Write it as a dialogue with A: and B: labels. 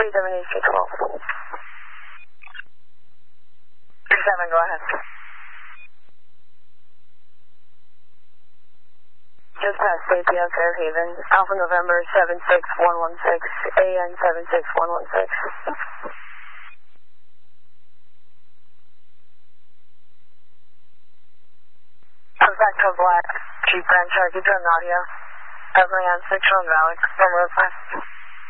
A: 378-12. 37, go ahead. Just past APS Fairhaven, Alpha November 76116, AN 76116. Contact to Black, Jeep Grand Cherokee, turn audio. Everly on 6 on Valley, from Road 5.